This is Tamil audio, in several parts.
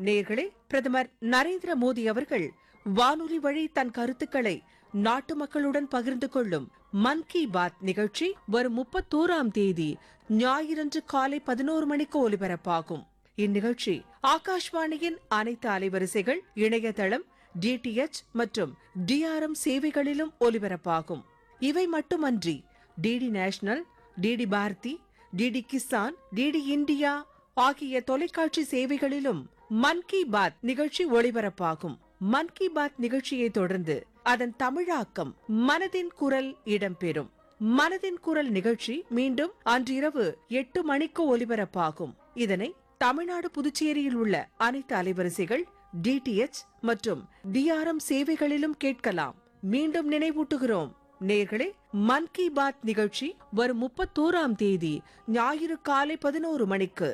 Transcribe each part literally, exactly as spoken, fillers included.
நேயர்களே, பிரதமர் நரேந்திர மோடி அவர்கள் வானொலி வழி தன் கருத்துக்களை நாட்டு மக்களுடன் பகிர்ந்து கொள்ளும் மன் கி பாத் நிகழ்ச்சி வரும் முப்பத்தோராம் தேதி ஞாயிறன்று காலை பதினோரு மணிக்கு ஒலிபரப்பாகும். இந்நிகழ்ச்சி ஆகாஷ்வாணியின் அனைத்து அலைவரிசைகள், இணையதளம், டிடிஎச் மற்றும் டிஆர்எம் சேவைகளிலும் ஒலிபரப்பாகும். இவை மட்டுமன்றி DD national, DD Bharathi, DD Kisan, DD India ஆகிய தொலைக்காட்சி சேவைகளிலும் மன் கி பாத் நிகழ்ச்சி ஒளிபரப்பாகும். மன் கி பாத் நிகழ்ச்சியை தொடர்ந்து அதன் தமிழாக்கம் மனதின் குரல் இடம்பெறும். மனதின் குரல் நிகழ்ச்சி மீண்டும் அன்றிரவு எட்டு மணிக்கு ஒலிபரப்பாகும். இதனை தமிழ்நாடு, புதுச்சேரியில் உள்ள அனைத்து அலைவரிசைகள், டிடிஎச் மற்றும் டிஆர்எம் சேவைகளிலும் கேட்கலாம். மீண்டும் நினைவூட்டுகிறோம் நேயர்களே, மன் கி பாத் நிகழ்ச்சி வரும் முப்பத்தோராம் தேதி ஞாயிறு காலை பதினோரு மணிக்கு.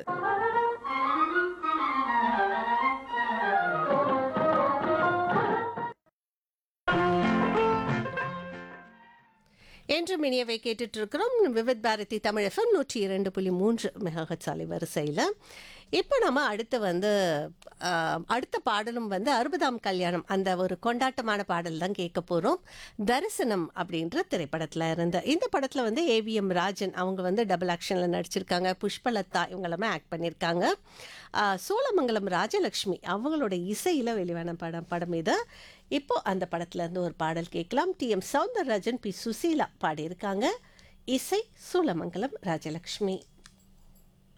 என்று மினியவை கேட்டுட்டு இருக்கிறோம். விவித் பாரதி தமிழ் எஃப்எம் நூற்றி இரண்டு புள்ளி மூன்று மெகாஹெர்ட்ஸ் அலைவரிசையில். இப்போ நம்ம அடுத்து வந்து அடுத்த பாடலும் வந்து அறுபதாம் கல்யாணம், அந்த ஒரு கொண்டாட்டமான பாடல் தான் கேட்க போகிறோம். தரிசனம் அப்படின்ற திரைப்படத்தில் இருந்த இந்த படத்தில் வந்து ஏவிஎம் ராஜன் அவங்க வந்து டபுள் ஆக்ஷனில் நடிச்சிருக்காங்க. புஷ்பலதா இவங்களுமே ஆக்ட் பண்ணியிருக்காங்க. சோழமங்கலம் ராஜலக்ஷ்மி அவங்களோட இசையில் வெளிவான படம் படம் இது. இப்போ அந்த படத்துல இருந்து ஒரு பாடல் கேட்கலாம். D M Soundararajan, B Susheela பாடியிருக்காங்க. இசை சோழமங்கலம் ராஜலக்ஷ்மி.